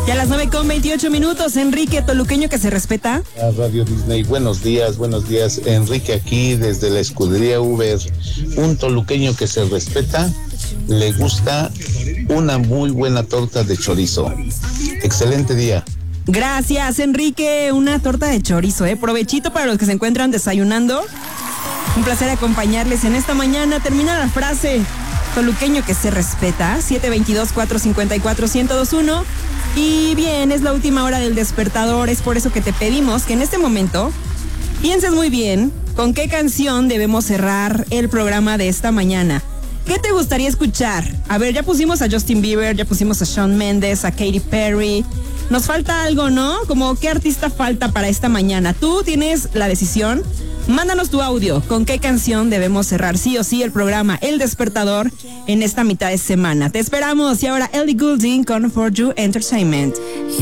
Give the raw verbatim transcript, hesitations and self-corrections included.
Ya a las nueve con veintiocho minutos, Enrique, toluqueño que se respeta. A Radio Disney, buenos días, buenos días. Enrique aquí desde la escudería Uber. Un toluqueño que se respeta, le gusta una muy buena torta de chorizo. Excelente día. Gracias, Enrique. Una torta de chorizo, ¿eh? Provechito para los que se encuentran desayunando. Un placer acompañarles en esta mañana. Termina la frase, toluqueño que se respeta, siete dos dos, cuatro cinco cuatro, uno cero dos uno. Y bien, es la última hora del despertador, es por eso que te pedimos que en este momento pienses muy bien con qué canción debemos cerrar el programa de esta mañana. ¿Qué te gustaría escuchar? A ver, ya pusimos a Justin Bieber, ya pusimos a Shawn Mendes, a Katy Perry. Nos falta algo, ¿no? Como, ¿qué artista falta para esta mañana? Tú tienes la decisión. Mándanos tu audio. ¿Con qué canción debemos cerrar sí o sí el programa El Despertador en esta mitad de semana? Te esperamos. Y ahora Ellie Goulding con For You Entertainment.